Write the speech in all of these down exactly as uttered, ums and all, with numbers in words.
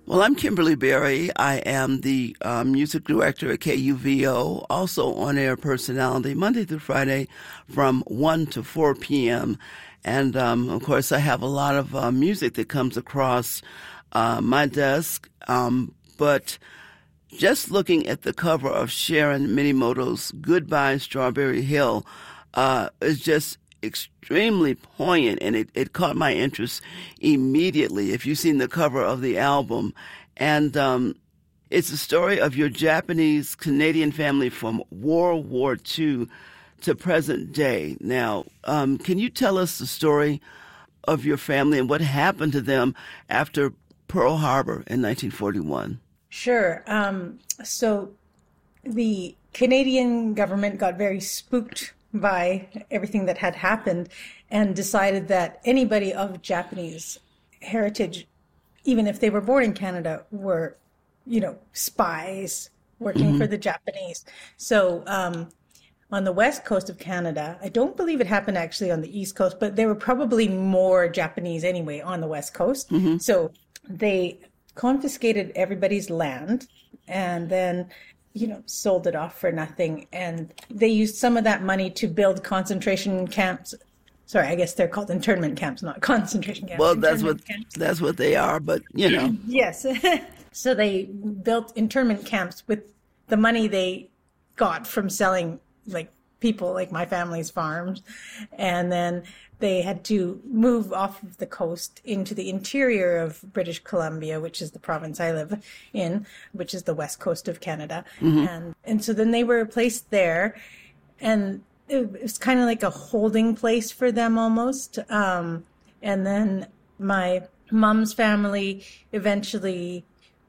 Well, I'm Kimberly Berry. I am the uh, music director at K U V O, also on-air personality, Monday through Friday from one to four p.m. And, um, of course, I have a lot of uh, music that comes across uh, my desk. Um, but just looking at the cover of Sharon Minimoto's Goodbye Strawberry Hill uh, is just extremely poignant, and it, it caught my interest immediately if you've seen the cover of the album. And um, it's a story of your Japanese Canadian family from World War Two to present day. Now, um, can you tell us the story of your family and what happened to them after Pearl Harbor in nineteen forty-one? Sure. Um, so the Canadian government got very spooked by everything that had happened and decided that anybody of Japanese heritage, even if they were born in Canada, were, you know, spies working mm-hmm. for the Japanese. So um, on the west coast of Canada, I don't believe it happened actually on the east coast, but there were probably more Japanese anyway on the west coast. Mm-hmm. So they confiscated everybody's land and then you know, sold it off for nothing. And they used some of that money to build concentration camps. Sorry, I guess they're called internment camps, not concentration camps. Well, that's what camps. that's what they are, but, you know. Yes. So they built internment camps with the money they got from selling, like, people, like my family's farms. And then they had to move off of the coast into the interior of British Columbia, which is the province I live in, which is the west coast of Canada. Mm-hmm. And and so then they were placed there, and it was kind of like a holding place for them almost. Um, and then my mom's family eventually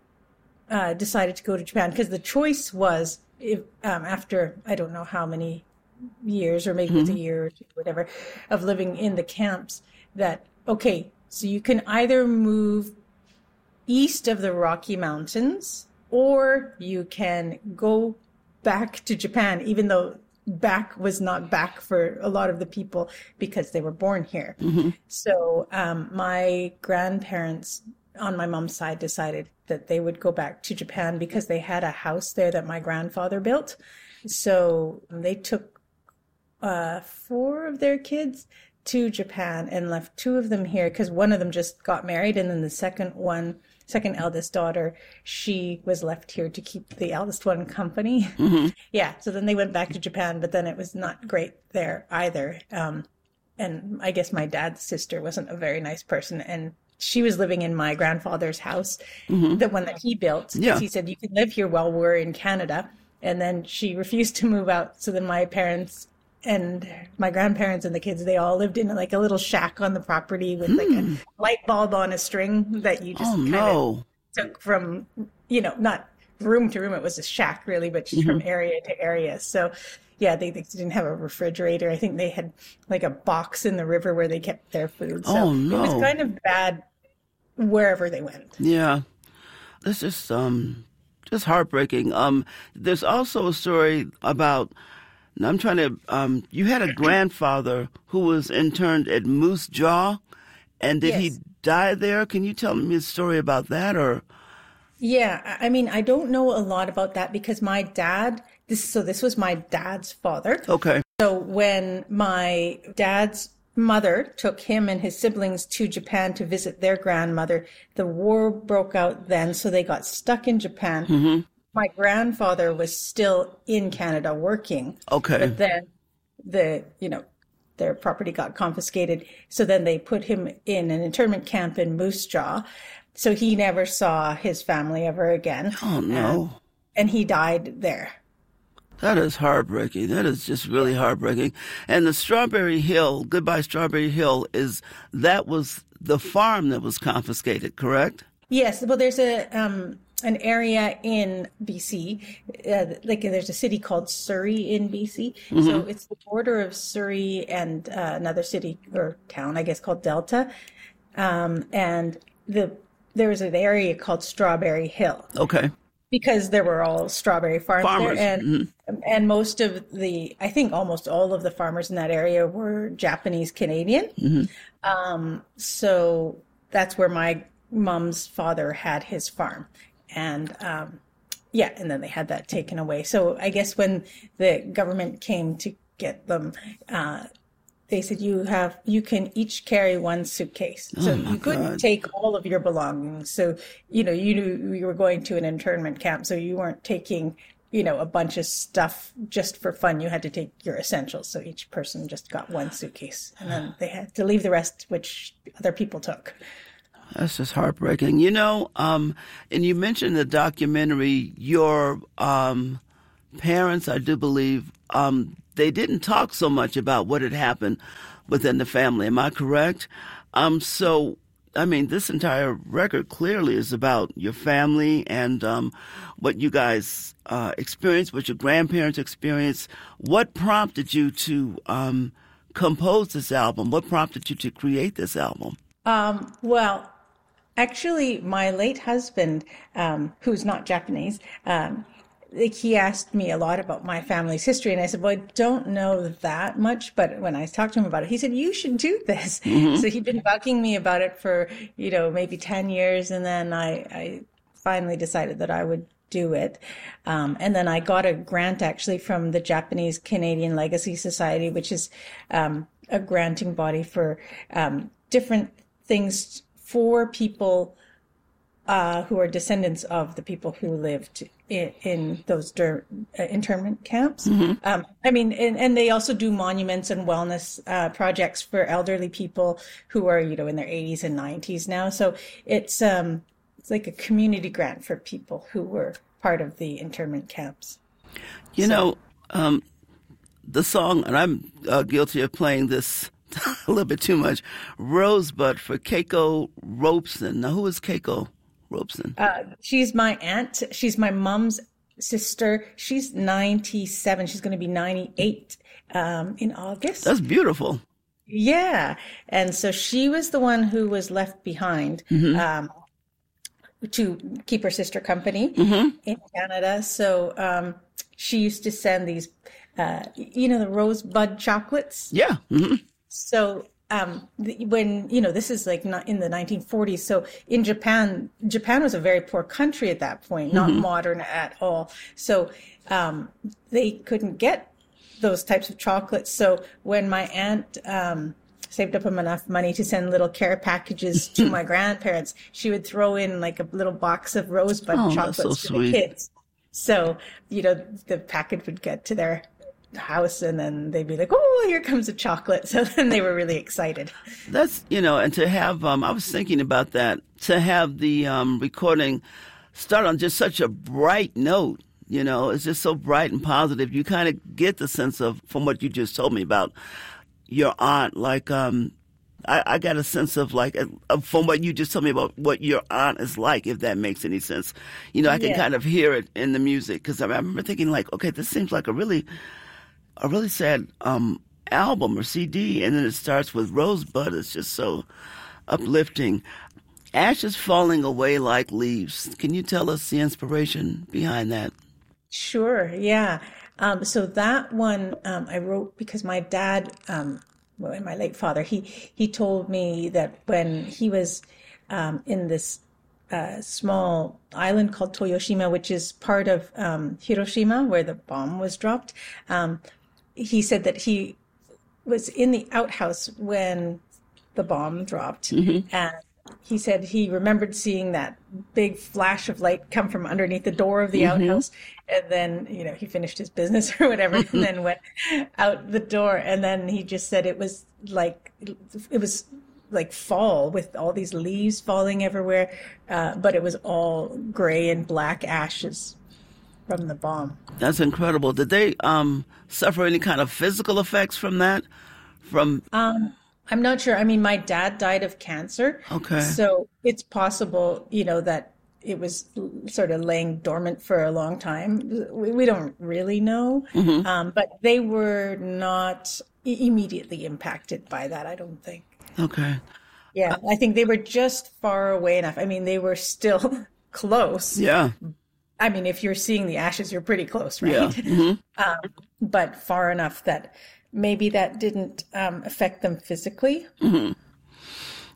uh, decided to go to Japan because the choice was, if, um, after I don't know how many years or maybe mm-hmm. it's a year or two, whatever, of living in the camps, that, okay, so you can either move east of the Rocky Mountains or you can go back to Japan, even though back was not back for a lot of the people because they were born here. Mm-hmm. So um, my grandparents on my mom's side decided that they would go back to Japan because they had a house there that my grandfather built. So they took Uh, four of their kids to Japan and left two of them here because one of them just got married, and then the second one, second eldest daughter, she was left here to keep the eldest one company. Mm-hmm. Yeah, so then they went back to Japan, but then it was not great there either. Um, and I guess my dad's sister wasn't a very nice person, and she was living in my grandfather's house, mm-hmm. the one that he built. Yeah. He said, you can live here while we're in Canada. And then she refused to move out. So then my parents and my grandparents and the kids, they all lived in like a little shack on the property with like mm. a light bulb on a string that you just oh, kind no. of took from, you know, not room to room. It was a shack really, but just mm-hmm. from area to area. So yeah, they, they didn't have a refrigerator. I think they had like a box in the river where they kept their food. So oh, no. It was kind of bad wherever they went. Yeah. This is um, just heartbreaking. Um, there's also a story about, I'm trying to, um, you had a grandfather who was interned at Moose Jaw, and did yes. he die there? Can you tell me a story about that? Or? Yeah, I mean, I don't know a lot about that because my dad, this so this was my dad's father. Okay. So when my dad's mother took him and his siblings to Japan to visit their grandmother, the war broke out then, so they got stuck in Japan. Mm-hmm. My grandfather was still in Canada working. Okay. But then the, you know, their property got confiscated. So then they put him in an internment camp in Moose Jaw. So he never saw his family ever again. Oh, no. And, and he died there. That is heartbreaking. That is just really heartbreaking. And the Strawberry Hill, Goodbye Strawberry Hill, is that was the farm that was confiscated, correct? Yes. Well, there's a um, an area in B C, uh, like there's a city called Surrey in B C. Mm-hmm. So it's the border of Surrey and uh, another city or town, I guess, called Delta. Um, and the there was an area called Strawberry Hill. Okay. Because there were all strawberry farms Farmers. there. And, mm-hmm. and most of the, I think almost all of the farmers in that area were Japanese Canadian. Mm-hmm. Um, so that's where my mom's father had his farm. And um, yeah, and then they had that taken away. So I guess when the government came to get them, uh, they said you have you can each carry one suitcase. So Oh my you couldn't God. take all of your belongings. So, you know, you knew you were going to an internment camp, so you weren't taking, you know, a bunch of stuff just for fun. You had to take your essentials. So each person just got one suitcase, and then they had to leave the rest, which other people took. That's just heartbreaking. You know, um, and you mentioned the documentary, your um, parents, I do believe, um, they didn't talk so much about what had happened within the family. Am I correct? Um, so, I mean, this entire record clearly is about your family and um, what you guys uh, experienced, what your grandparents experienced. What prompted you to um, compose this album? What prompted you to create this album? Um, well, actually, my late husband, um, who's not Japanese, um, like he asked me a lot about my family's history, and I said, well, I don't know that much, but when I talked to him about it, he said, you should do this. Mm-hmm. So he'd been bugging me about it for, you know, maybe ten years, and then I, I finally decided that I would do it. Um, and then I got a grant actually from the Japanese Canadian Legacy Society, which is um, a granting body for um, different things for people uh, who are descendants of the people who lived in, in those der- uh, internment camps. Mm-hmm. Um, I mean, and, and they also do monuments and wellness uh, projects for elderly people who are, you know, in their eighties and nineties now. So it's um, it's like a community grant for people who were part of the internment camps. You so, know, um, the song, and I'm uh, guilty of playing this a little bit too much, Rosebud for Keiko Robeson. Now, who is Keiko Robeson? Uh, she's my aunt. She's my mom's sister. She's ninety-seven. She's going to be ninety-eight um, in August. That's beautiful. Yeah. And so she was the one who was left behind mm-hmm. um, to keep her sister company mm-hmm. in Canada. So um, she used to send these, uh, you know, the Rosebud chocolates. Yeah. Mm-hmm. So um, when, you know, this is like not in the nineteen forties. So in Japan, Japan was a very poor country at that point, not mm-hmm. modern at all. So um, they couldn't get those types of chocolates. So when my aunt um, saved up enough money to send little care packages to my grandparents, she would throw in like a little box of Rosebud oh, chocolates so for sweet. the kids. So, you know, the package would get to their house and then they'd be like, oh, here comes a chocolate. So then they were really excited. That's, you know, and to have, um, I was thinking about that, to have the um, recording start on just such a bright note, you know, it's just so bright and positive. You kind of get the sense of, from what you just told me about your aunt, like, um, I, I got a sense of like, uh, from what you just told me about what your aunt is like, if that makes any sense. You know, I can yeah. kind of hear it in the music because I remember thinking like, okay, this seems like a really, a really sad um, album or C D, and then it starts with Rosebud. It's just so uplifting. Ashes falling away like leaves. Can you tell us the inspiration behind that? Sure, yeah. Um, so that one um, I wrote because my dad, um, well, my late father, he he told me that when he was um, in this uh, small island called Toyoshima, which is part of um, Hiroshima, where the bomb was dropped, um, he said that he was in the outhouse when the bomb dropped. Mm-hmm. And he said he remembered seeing that big flash of light come from underneath the door of the mm-hmm. outhouse. And then, you know, he finished his business or whatever and then went out the door. And then he just said it was like, it was like fall with all these leaves falling everywhere. Uh, but it was all gray and black ashes from the bomb. That's incredible. Did they um, suffer any kind of physical effects from that? From um, I'm not sure. I mean, my dad died of cancer. Okay. So it's possible, you know, that it was sort of laying dormant for a long time. We, we don't really know. Mm-hmm. Um, but they were not immediately impacted by that, I don't think. Okay. Yeah, I think they were just far away enough. I mean, they were still close. Yeah. I mean, if you're seeing the ashes, you're pretty close, right? Yeah. Mm-hmm. um, but far enough that maybe that didn't um, affect them physically. Mm-hmm.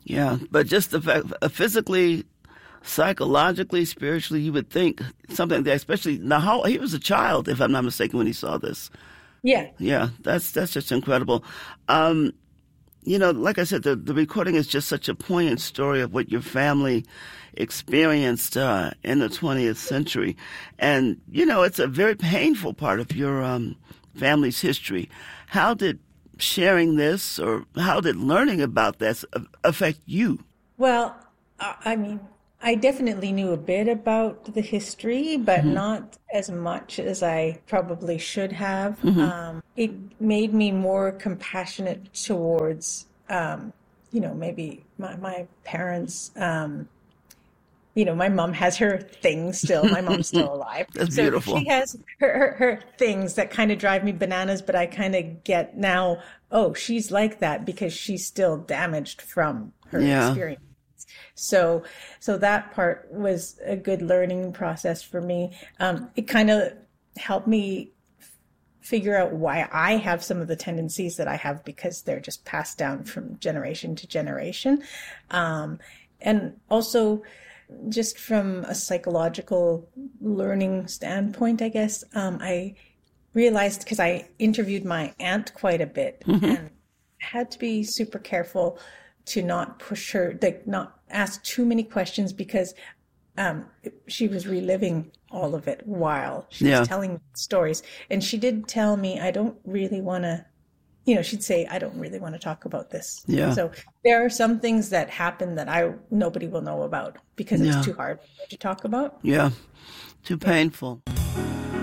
Yeah, but just the fact, uh, physically, psychologically, spiritually, you would think something like that, especially now, how he was a child, if I'm not mistaken, when he saw this. Yeah. Yeah, that's that's just incredible. Um, you know, like I said, the, the recording is just such a poignant story of what your family experienced uh, in the twentieth century. And, you know, it's a very painful part of your um, family's history. How did sharing this, or how did learning about this affect you? Well, I mean, I definitely knew a bit about the history, but mm-hmm. not as much as I probably should have. Mm-hmm. Um, it made me more compassionate towards, um, you know, maybe my, my parents. Um, you know, my mom has her things still. My mom's still alive. That's so beautiful. She has her, her, her things that kind of drive me bananas, but I kind of get now, oh, she's like that because she's still damaged from her yeah. experience. So, so that part was a good learning process for me. Um, it kind of helped me f- figure out why I have some of the tendencies that I have, because they're just passed down from generation to generation. Um, and also just from a psychological learning standpoint, I guess, um, I realized, because I interviewed my aunt quite a bit mm-hmm. and had to be super careful to not push her, like not ask too many questions, because um, she was reliving all of it while she yeah. was telling stories. And she did tell me, I don't really want to, you know, she'd say, I don't really want to talk about this. Yeah. So there are some things that happen that I nobody will know about because it's yeah. too hard to talk about. Yeah, too painful. Yeah.